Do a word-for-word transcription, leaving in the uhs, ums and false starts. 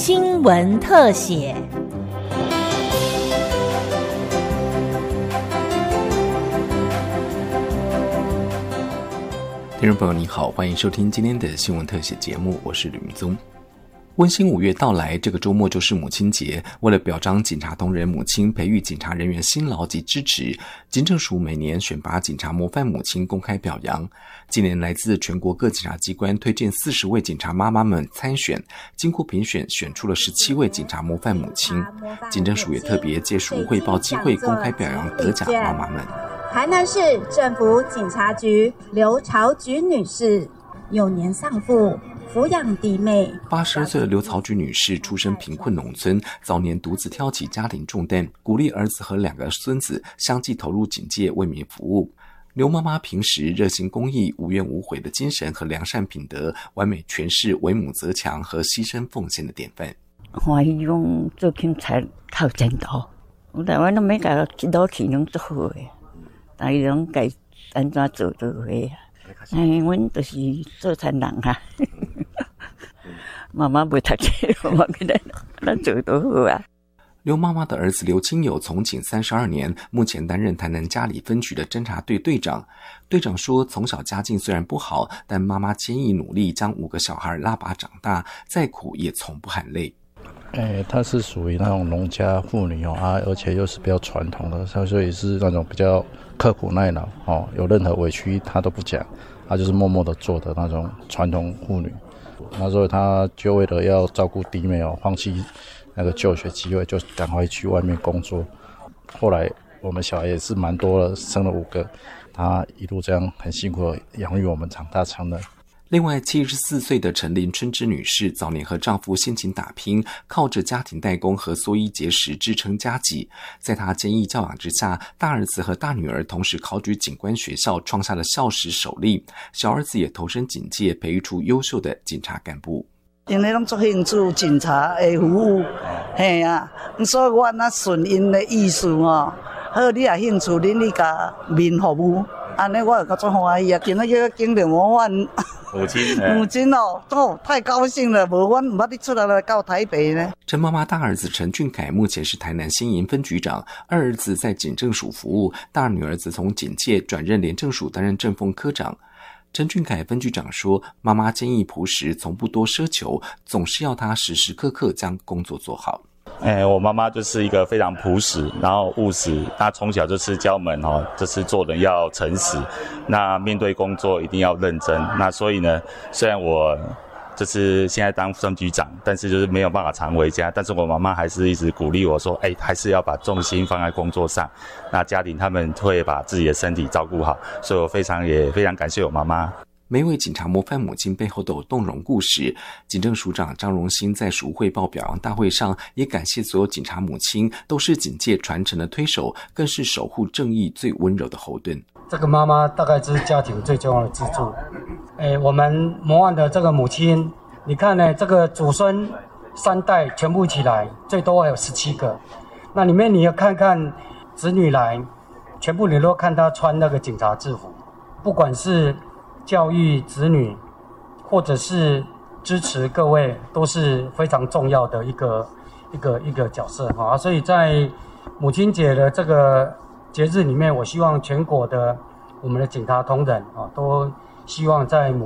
新闻特写。 听众朋友你好，欢迎收听今天的新闻特写节目，我是吕明宗。温馨五月到来，这个周末就是母亲节。为了表彰警察同仁母亲，培育警察人员辛劳及支持，警政署每年选拔警察模范母亲公开表扬。今年来自全国各警察机关推荐四十位警察妈妈们参选，经过评选选出了十七位警察模范母亲。警政署也特别借署汇报机会公开表扬得奖妈妈们。 台南市政府警察局刘朝菊女士，幼年丧父，抚养弟妹。 八十二岁的刘曹菊女士出身贫困农村，早年独自挑起家庭重担，鼓励儿子和两个孙子相继投入警界为民服务。刘妈妈平时热心公益、无怨无悔的精神和良善品德，完美诠释为母则强和牺牲奉献的典范。 欢喜用做警察靠前途，有台湾都没搞到这道题能做好的，但是拢该安怎做就会啊。哎，阮就是做田人啊，妈妈不读书，妈妈给咱咱做都好啊。 刘妈妈的儿子刘清友从警三十二年，目前担任台南嘉里分局的侦查队队长。队长说，从小家境虽然不好，但妈妈坚毅努力将五个小孩拉拔长大，再苦也从不喊累。 欸，她是属于那种农家妇女哦啊，而且又是比较传统的，所以是那种比较刻苦耐劳哦，有任何委屈她都不讲，她就是默默的做的那种传统妇女。那所以她就为了要照顾弟妹哦，放弃那个就学机会，就赶快去外面工作。后来我们小孩也是蛮多了，生了五个，她一路这样很辛苦的养育我们长大成人。 另外七十四岁的陈林春芝女士早年和丈夫辛勤打拼，靠着家庭代工和缩衣节食支撑家计。在她坚毅教养之下，大儿子和大女儿同时考取警官学校，创下了校史首例。小儿子也投身警界，培育出优秀的警察干部。 因为拢做兴趣警察的服务，嘿啊，所以我那顺因的意思哦，好，你也兴趣，恁去甲民服务，安尼我就较做欢喜啊。今仔日警察模范母亲， 母亲哦，哦，太高兴了，无阮毋捌你出来来到台北呢。 陈妈妈大儿子陈俊凯目前是台南新营分局长，二儿子在警政署服务，大女儿子从警界转任廉政署担任政风科长。陈俊凯分局长说，妈妈坚毅朴实，从不多奢求，总是要她时时刻刻将工作做好。 哎，我妈妈就是一个非常朴实，然后务实。她从小就是教我们哦，就是做人要诚实，那面对工作一定要认真。那所以呢，虽然我就是现在当分局长，但是就是没有办法常回家，但是我妈妈还是一直鼓励我说，哎，还是要把重心放在工作上。那家庭他们会把自己的身体照顾好，所以我非常也非常感谢我妈妈。 每位警察模范母亲背后都有动容故事。警政署长张荣兴在署汇报表扬大会上也感谢所有警察母亲，都是警界传承的推手，更是守护正义最温柔的后盾。 这个妈妈大概是家庭最重要的支柱。哎，我们模范的这个母亲，你看呢，这个祖孙三代全部起来，最多还有十七个。那里面你要看看子女来，全部你都看他穿那个警察制服，不管是教育子女，或者是支持各位，都是非常重要的一个一个一个角色哈。所以在母亲节的这个节日里面，我希望全国的我们的警察同仁啊，都希望在母